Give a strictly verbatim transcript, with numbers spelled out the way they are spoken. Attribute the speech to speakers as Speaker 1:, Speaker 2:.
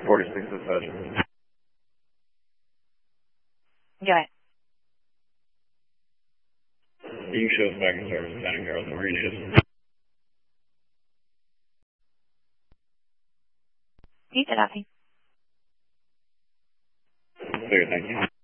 Speaker 1: forty-six dispatcher.
Speaker 2: Go ahead.
Speaker 1: You can show us back in service, County Girls, and where it is.
Speaker 2: You said nothing.
Speaker 1: Clear, thank you.